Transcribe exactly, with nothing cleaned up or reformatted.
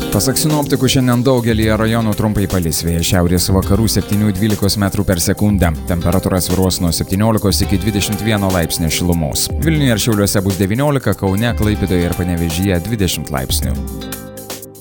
Pasak sinoptikų, šiandien daugelyje rajonų trumpai palis, vėjas šiaurės vakarų septynių dvylikos metrų per sekundę. Temperatūra svyruos nuo septyniolikos iki dvidešimt vieno laipsnio šilumos. Vilniuje ir Šiauliuose bus devyniolika, Kaune, Klaipėdoje ir Panevėžyje dvidešimt laipsnių.